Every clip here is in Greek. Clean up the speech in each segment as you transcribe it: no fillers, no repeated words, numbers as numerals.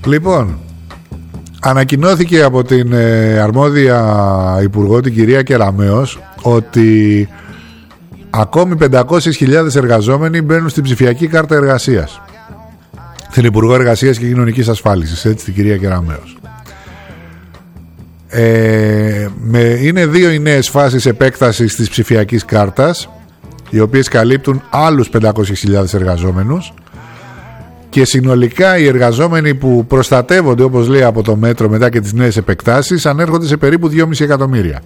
Λοιπόν, ανακοινώθηκε από την αρμόδια υπουργό, την κυρία Κεραμέως, ότι ακόμη 500.000 εργαζόμενοι μπαίνουν στην ψηφιακή κάρτα εργασίας. Την Υπουργό Εργασίας και Κοινωνικής Ασφάλισης, έτσι, την κυρία Κεραμέως. Είναι δύο οι νέες φάσεις επέκτασης της ψηφιακής κάρτας, οι οποίες καλύπτουν άλλους 500.000 εργαζόμενους, και συνολικά οι εργαζόμενοι που προστατεύονται, όπως λέει, από το μέτρο μετά και τις νέες επεκτάσεις, ανέρχονται σε περίπου 2,5 εκατομμύρια.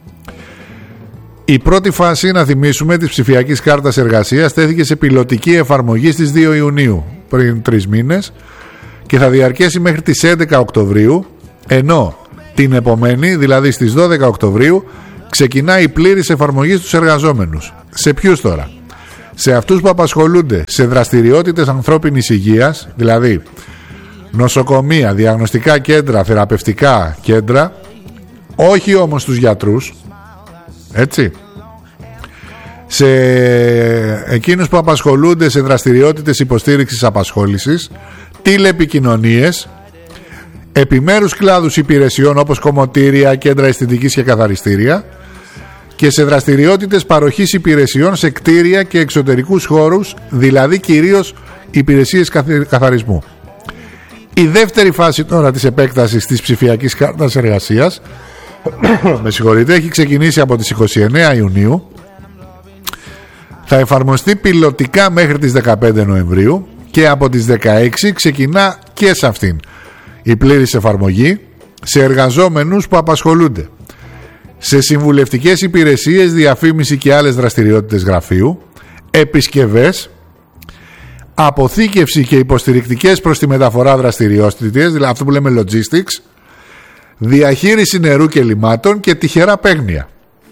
Η πρώτη φάση, να θυμίσουμε, της ψηφιακής κάρτας εργασίας τέθηκε σε πιλωτική εφαρμογή στις 2 Ιουνίου, πριν 3 μήνες, και θα διαρκέσει μέχρι τις 11 Οκτωβρίου, ενώ την επομένη, δηλαδή στις 12 Οκτωβρίου, ξεκινάει η πλήρης εφαρμογή στους εργαζόμενους. Σε ποιους τώρα? Σε αυτούς που απασχολούνται σε δραστηριότητες ανθρώπινης υγείας, δηλαδή νοσοκομεία, διαγνωστικά κέντρα, θεραπευτικά κέντρα, όχι όμως τους γιατρούς, έτσι. Σε εκείνους που απασχολούνται σε δραστηριότητες υποστήριξης απασχόλησης, τηλεπικοινωνίες, επιμέρους κλάδους υπηρεσιών όπως κομμωτήρια, κέντρα αισθητικής και καθαριστήρια, και σε δραστηριότητες παροχής υπηρεσιών σε κτίρια και εξωτερικούς χώρους, δηλαδή κυρίως υπηρεσίες καθαρισμού. Η δεύτερη φάση τώρα της επέκτασης της ψηφιακής κάρτας εργασίας έχει ξεκινήσει από τις 29 Ιουνίου, θα εφαρμοστεί πιλωτικά μέχρι τις 15 Νοεμβρίου και από τις 16 ξεκινά και σε αυτήν η πλήρης εφαρμογή σε εργαζόμενους που απασχολούνται σε συμβουλευτικές υπηρεσίες, διαφήμιση και άλλες δραστηριότητες γραφείου, επισκευές, αποθήκευση και υποστηρικτικές προς τη μεταφορά δραστηριότητες, δηλαδή αυτό που λέμε logistics, διαχείριση νερού και λιμάτων και τυχερά παίγνια.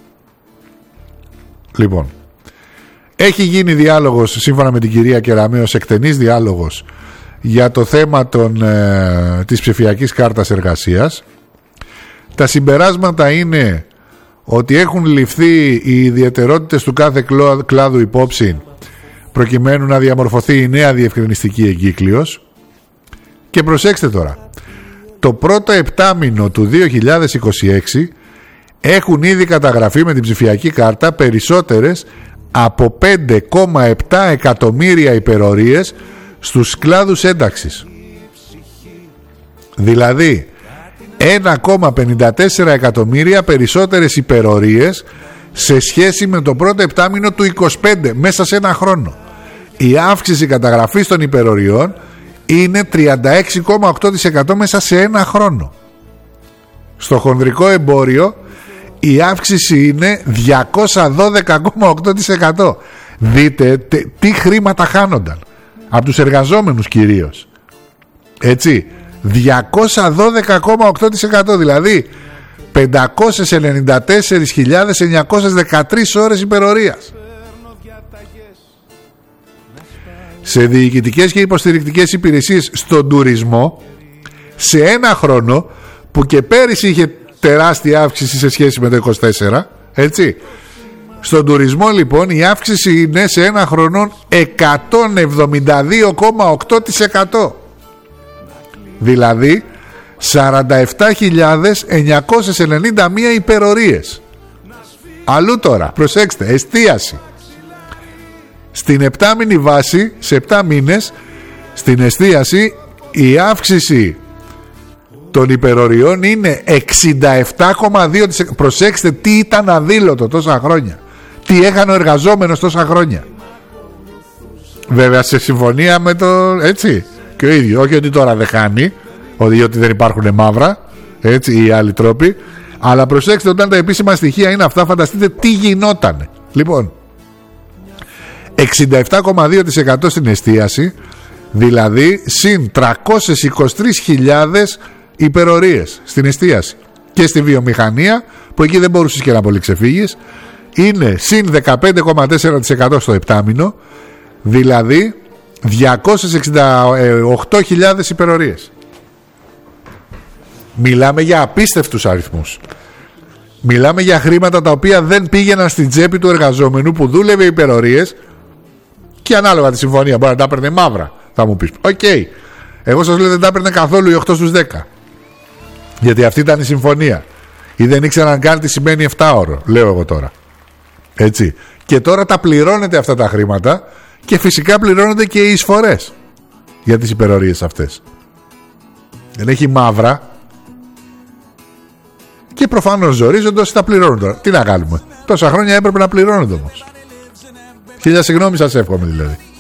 Λοιπόν, έχει γίνει διάλογος, σύμφωνα με την κυρία Κεραμέως, εκτενής διάλογος για το θέμα της ψηφιακής κάρτας εργασίας. Τα συμπεράσματα είναι ότι έχουν ληφθεί οι ιδιαιτερότητες του κάθε κλάδου υπόψη, προκειμένου να διαμορφωθεί η νέα διευκρινιστική εγκύκλειος. Και προσέξτε τώρα, το πρώτο επτάμηνο του 2026 έχουν ήδη καταγραφεί με την ψηφιακή κάρτα περισσότερες από 5,7 εκατομμύρια υπερορίες στους κλάδους ένταξης. Δηλαδή 1,54 εκατομμύρια περισσότερες υπερορίες σε σχέση με το πρώτο επτάμηνο του 25, μέσα σε ένα χρόνο. Η αύξηση καταγραφής των υπεροριών είναι 36,8% μέσα σε ένα χρόνο. Στο χονδρικό εμπόριο η αύξηση είναι 212,8%. Δείτε τι χρήματα χάνονταν από τους εργαζόμενους κυρίως, έτσι, 212,8%, δηλαδή 594.913 ώρες υπερορίας. Σε διοικητικές και υποστηρικτικές υπηρεσίες στον τουρισμό, σε ένα χρόνο, που και πέρυσι είχε τεράστια αύξηση σε σχέση με το 24, έτσι, στον τουρισμό λοιπόν η αύξηση είναι σε ένα χρόνο 172,8%, δηλαδή 47.991 υπερορίες. Αλλού τώρα, προσέξτε, εστίαση. Στην επτάμηνη βάση, σε 7 μήνες, στην εστίαση η αύξηση των υπεροριών είναι 67,2%. Προσέξτε τι ήταν αδήλωτο τόσα χρόνια, τι έκανε ο εργαζόμενος τόσα χρόνια. Βέβαια σε συμφωνία με το, έτσι, και ο ίδιο, όχι ότι τώρα δεν χάνει, ότι δεν υπάρχουν μαύρα, έτσι, οι άλλοι τρόποι. Αλλά προσέξτε, όταν τα επίσημα στοιχεία είναι αυτά, φανταστείτε τι γινότανε. Λοιπόν, 67,2% στην εστίαση, δηλαδή συν 323.000 υπερορίες στην εστίαση. Και στη βιομηχανία, που εκεί δεν μπορούσες και να πολύ ξεφύγεις, είναι συν 15,4% στο επτάμηνο, δηλαδή 268.000 υπερορίες. Μιλάμε για απίστευτους αριθμούς. Μιλάμε για χρήματα τα οποία δεν πήγαιναν στην τσέπη του εργαζόμενου που δούλευε υπερορίες και ανάλογα τη συμφωνία μπορεί να τα παίρνει μαύρα, θα μου πεις. Οκ. Εγώ σας λέω δεν τα έπαιρνε καθόλου οι 8 στους 10. Γιατί αυτή ήταν η συμφωνία. Ή δεν ήξεραν καν τι σημαίνει 7 ώρο, λέω εγώ τώρα. Έτσι. Και τώρα τα πληρώνετε αυτά τα χρήματα και φυσικά πληρώνονται και οι εισφορές για τις υπερορίες αυτές. Δεν έχει μαύρα. Και προφανώς ζορίζοντας τα πληρώνουν τώρα. Τι να κάνουμε. Τόσα χρόνια έπρεπε να πληρώνονται όμως. Χίλια συγγνώμη σας εύχομαι δηλαδή.